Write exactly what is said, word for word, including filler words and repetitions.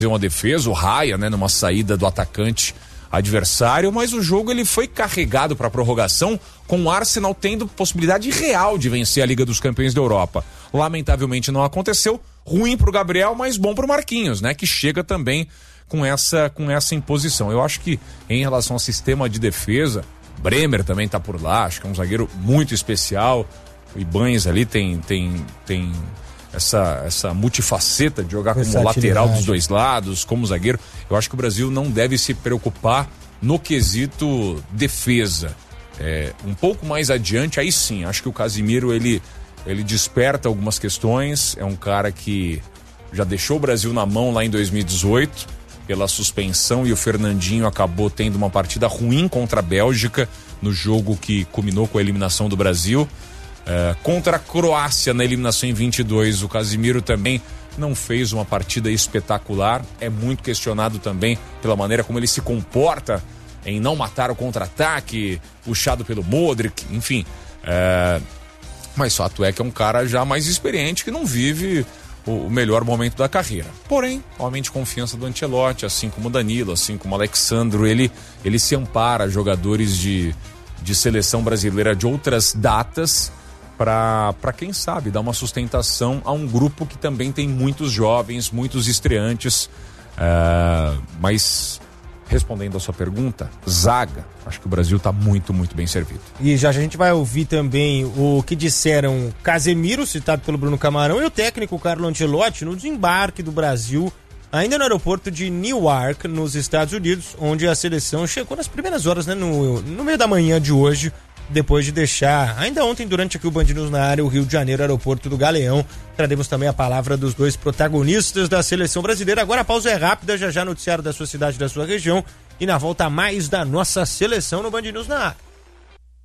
uma defesa, o Raia, né, numa saída do atacante adversário, mas o jogo ele foi carregado para a prorrogação, com o Arsenal tendo possibilidade real de vencer a Liga dos Campeões da Europa. Lamentavelmente não aconteceu, ruim pro Gabriel, mas bom pro Marquinhos, né, que chega também com essa, com essa imposição. Eu acho que em relação ao sistema de defesa, Bremer também tá por lá, acho que é um zagueiro muito especial, o Ibanez ali tem, tem, tem essa, essa multifaceta de jogar como lateral dos dois lados, como zagueiro. Eu acho que o Brasil não deve se preocupar no quesito defesa. É, um pouco mais adiante, aí sim, acho que o Casimiro, ele, ele desperta algumas questões, é um cara que já deixou o Brasil na mão lá em dois mil e dezoito, pela suspensão, e o Fernandinho acabou tendo uma partida ruim contra a Bélgica, no jogo que culminou com a eliminação do Brasil. É, contra a Croácia na eliminação em vinte e dois, o Casimiro também não fez uma partida espetacular, é muito questionado também pela maneira como ele se comporta em não matar o contra-ataque, puxado pelo Modric, enfim. É, mas fato é que é um cara já mais experiente, que não vive o, o melhor momento da carreira. Porém, homem de confiança do Ancelotti, assim como o Danilo, assim como o Alexandro, ele, ele se ampara a jogadores de, de seleção brasileira de outras datas, para quem sabe dar uma sustentação a um grupo que também tem muitos jovens, muitos estreantes. Uh, mas respondendo a sua pergunta, zaga, acho que o Brasil está muito, muito bem servido. E já a gente vai ouvir também o que disseram Casemiro, citado pelo Bruno Camarão, e o técnico Carlo Ancelotti no desembarque do Brasil ainda no aeroporto de Newark, nos Estados Unidos, onde a seleção chegou nas primeiras horas, né, no, no meio da manhã de hoje, depois de deixar, ainda ontem, durante aqui o Band News na área, o Rio de Janeiro, aeroporto do Galeão. Traremos também a palavra dos dois protagonistas da seleção brasileira. Agora a pausa é rápida, já já noticiário da sua cidade, da sua região, e na volta mais da nossa seleção no Band News na área.